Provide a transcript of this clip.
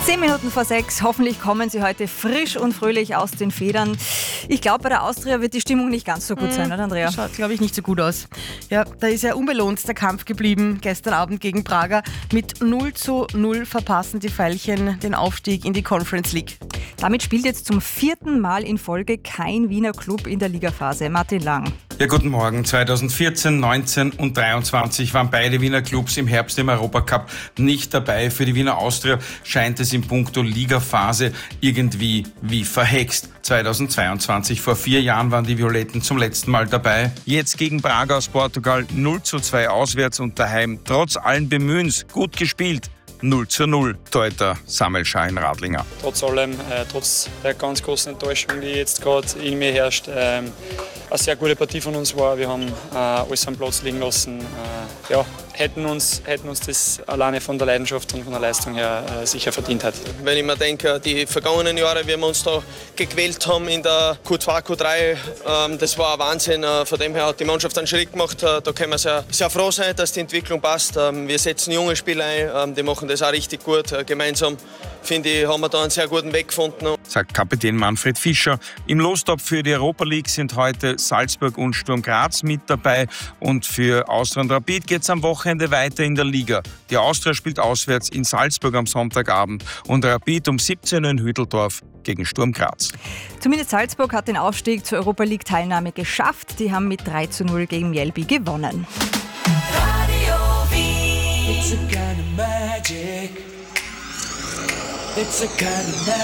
5:10. Hoffentlich kommen Sie heute frisch und fröhlich aus den Federn. Ich glaube, bei der Austria wird die Stimmung nicht ganz so gut sein, oder Andrea? Schaut, glaube ich, nicht so gut aus. Ja, da ist ja unbelohnt der Kampf geblieben gestern Abend gegen Braga. Mit 0:0 verpassen die Veilchen den Aufstieg in die Conference League. Damit spielt jetzt zum 4. Mal in Folge kein Wiener Club in der Ligaphase. Martin Lang. Ja, guten Morgen. 2014, 19 und 23 waren beide Wiener Clubs im Herbst im Europacup nicht dabei. Für die Wiener Austria scheint es in puncto Ligaphase irgendwie wie verhext. 2022, vor 4 Jahren, waren die Violetten zum letzten Mal dabei. Jetzt gegen Braga aus Portugal 0:2 auswärts und daheim. Trotz allen Bemühens gut gespielt. 0:0, Torhüter Samuel Schahin-Radlinger. Trotz allem, trotz der ganz großen Enttäuschung, die jetzt gerade in mir herrscht, eine sehr gute Partie von uns war. Wir haben alles am Platz liegen lassen. Hätten uns das alleine von der Leidenschaft und von der Leistung her sicher verdient hat. Wenn ich mir denke, die vergangenen Jahre, wie wir uns da gequält haben in der Q2, Q3, das war ein Wahnsinn. Von dem her hat die Mannschaft einen Schritt gemacht. Da können wir sehr, sehr froh sein, dass die Entwicklung passt. Wir setzen junge Spieler ein, die machen das auch richtig gut. Gemeinsam, finde ich, haben wir da einen sehr guten Weg gefunden. Sagt Kapitän Manfred Fischer. Im Lostopf für die Europa League sind heute Salzburg und Sturm Graz mit dabei. Und für Austria und Rapid geht es am Wochenende weiter in der Liga. Die Austria spielt auswärts in Salzburg am Sonntagabend und Rapid um 17 Uhr in Hütteldorf gegen Sturm Graz. Zumindest Salzburg hat den Aufstieg zur Europa League Teilnahme geschafft. Die haben mit 3:0 gegen Mjällby gewonnen. Radio Wien. It's a kind of magic. It's a kind of magic.